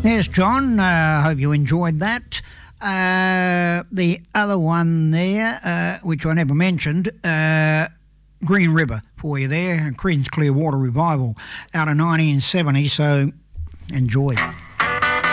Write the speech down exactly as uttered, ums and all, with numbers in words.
Yes, John, I uh, hope you enjoyed that. Uh, the other one there, uh, which I never mentioned, uh, Green River for you there, Creedence Clearwater Revival out of nineteen seventy, so enjoy.